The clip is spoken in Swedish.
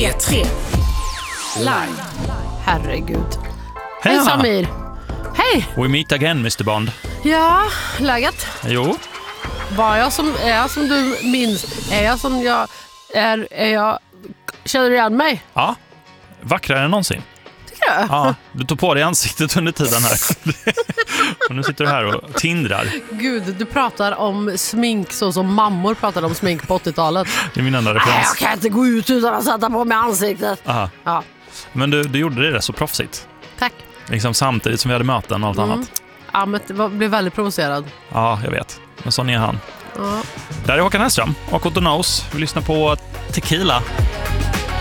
P3 Live. Herregud. Hej Samir. Hej. We meet again, Mr. Bond. Ja, läget? Jo. Är jag som du minns? Är jag som jag är jag... Känner du igen mig? Ja, vackrare än någonsin. Tycker du? Ja, du tog på dig ansiktet under tiden här. Och nu sitter du här och tindrar. Gud, du pratar om smink så som mammor pratade om smink på 80-talet. Det är min enda Nej, referens. jag kan inte gå ut utan att sätta på mig ansiktet. Aha. Ja, Men du gjorde det så proffsigt. tack. Liksom samtidigt som vi hade möten och allt annat. Ja, men jag blev väldigt provocerad. Ja, jag vet. Men sån är han. Ja. Där är Håkan Hellström och Otto Knows. Vi lyssnar på Tequila.